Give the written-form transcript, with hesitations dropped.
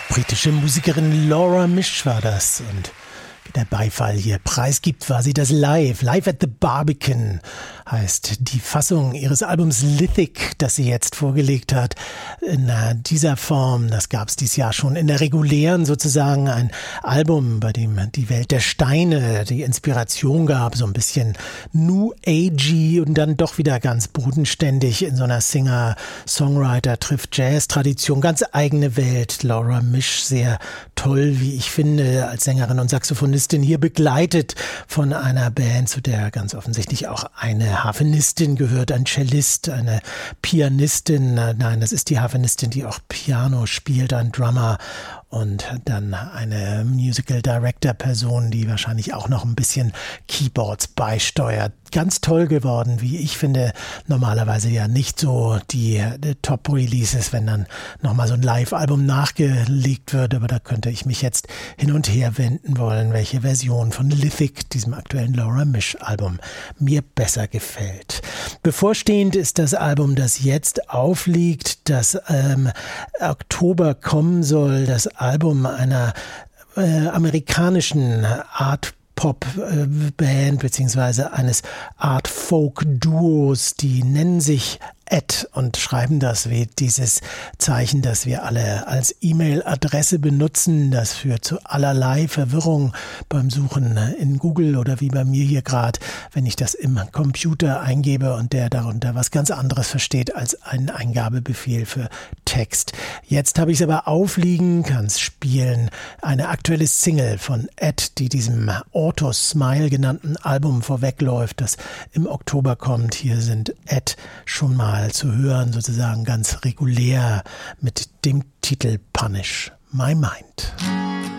Britische Musikerin Laura Misch war das, und wie der Beifall hier preisgibt, war sie das Live at the Barbican heißt die Fassung ihres Albums Lithic, das sie jetzt vorgelegt hat. In dieser Form, das gab es dieses Jahr schon in der regulären sozusagen, ein Album, bei dem die Welt der Steine die Inspiration gab, so ein bisschen New Agey und dann doch wieder ganz bodenständig in so einer Singer-Songwriter-Trifft-Jazz-Tradition, ganz eigene Welt. Laura Misch, sehr toll, wie ich finde, als Sängerin und Saxophonistin, hier begleitet von einer Band, zu der ganz offensichtlich auch eine Harfenistin gehört, ein Cellist, eine Pianistin. Nein, das ist die Harfenistin, die auch Piano spielt, ein Drummer und dann eine Musical Director Person, die wahrscheinlich auch noch ein bisschen Keyboards beisteuert. Ganz toll geworden, wie ich finde, normalerweise ja nicht so die Top-Releases, wenn dann nochmal so ein Live-Album nachgelegt wird, aber da könnte ich mich jetzt hin und her wenden wollen, welche Version von Lithic, diesem aktuellen Laura Misch-Album, mir besser gefällt. Bevorstehend ist das Album, das jetzt aufliegt, das Oktober kommen soll, das Album einer amerikanischen Art-Pop-Band beziehungsweise eines Art-Folk-Duos, die nennen sich Ed und schreiben das wie dieses Zeichen, das wir alle als E-Mail-Adresse benutzen. Das führt zu allerlei Verwirrung beim Suchen in Google oder wie bei mir hier gerade, wenn ich das im Computer eingebe und der darunter was ganz anderes versteht als einen Eingabebefehl für Text. Jetzt habe ich es aber aufliegen, kann es spielen. Eine aktuelle Single von Ed, die diesem Auto Smile genannten Album vorwegläuft, das im Oktober kommt. Hier sind Ed schon mal zu hören, sozusagen ganz regulär mit dem Titel Punish My Mind.